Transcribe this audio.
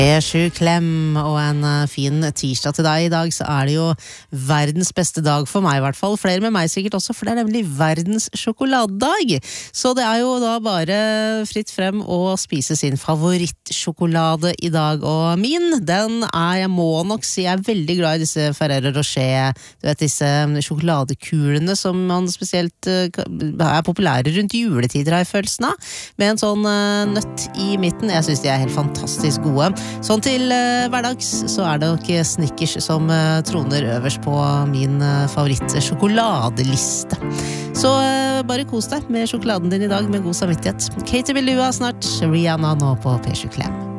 Sju klem og en fin tirsdag til deg. I dag så det jo verdens beste dag for meg I hvert fall. Flere med meg sikkert også, for det nemlig verdens sjokoladedag. Så det jo da bare fritt frem å spise sin favorittsjokolade I dag. Og min, den jeg må nok si, jeg veldig glad I disse Ferrero Rocher, du vet disse sjokoladekulene som man spesielt populære rundt juletider har I følelsen av, med en sånn nøtt I midten. Jeg synes de helt fantastisk gode. Sånn til hverdags så det nok Snickers som troner øverst på min favorittsjokoladeliste. Så bare kos deg med sjokoladen din I dag med god samvittighet. Katie Melua snart, Rihanna nå på P7 Klem.